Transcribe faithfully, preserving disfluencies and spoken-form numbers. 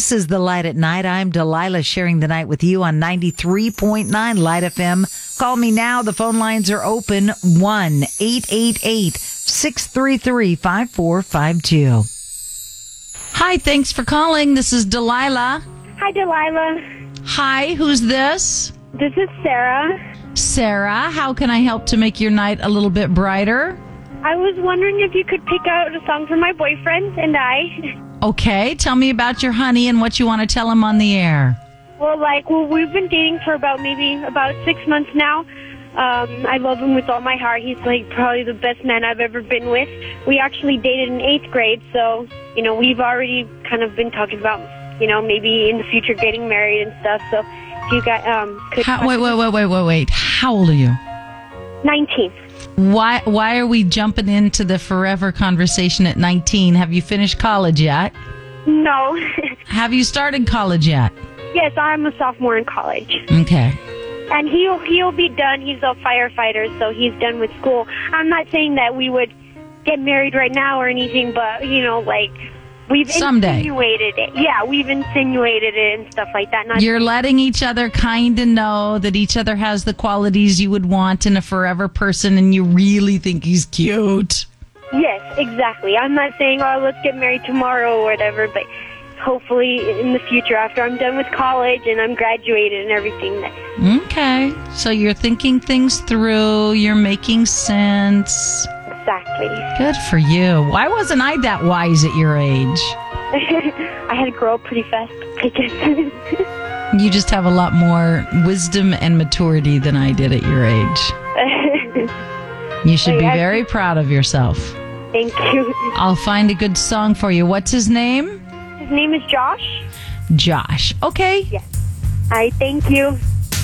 This is The Light at Night. I'm Delilah, sharing the night with you on ninety-three point nine Light F M. Call me now. The phone lines are open. one eight eight eight, six three three, five four five two. Hi, thanks for calling. This is Delilah. Hi, Delilah. Hi, who's this? This is Sarah. Sarah, how can I help to make your night a little bit brighter? I was wondering if you could pick out a song for my boyfriend and I. Okay, tell me about your honey and what you want to tell him on the air. Well, like, well, we've been dating for about maybe about six months now. Um, I love him with all my heart. He's, like, probably the best man I've ever been with. We actually dated in eighth grade, so, you know, we've already kind of been talking about, you know, maybe in the future getting married and stuff. So if you got, um, could... How, wait, wait, wait, wait, wait, wait. How old are you? nineteen. Why, why are we jumping into the forever conversation at nineteen? Have you finished college yet? No. Have you started college yet? Yes, I'm a sophomore in college. Okay. And he'll he'll be done. He's a firefighter, so he's done with school. I'm not saying that we would get married right now or anything, but, you know, like, we've Someday. insinuated it. Yeah, we've insinuated it and stuff like that. Not You're letting each other kind of know that each other has the qualities you would want in a forever person, and you really think he's cute. Yes, exactly. I'm not saying, oh, let's get married tomorrow or whatever, but hopefully in the future after I'm done with college and I'm graduated and everything. Okay. So you're thinking things through. You're making sense. Exactly. Good for you. Why wasn't I that wise at your age? I had to grow up pretty fast, I guess. You just have a lot more wisdom and maturity than I did at your age. You should be very proud of yourself. Thank you. I'll find a good song for you. What's his name? His name is Josh. Josh. Okay. Yes. All right, thank you.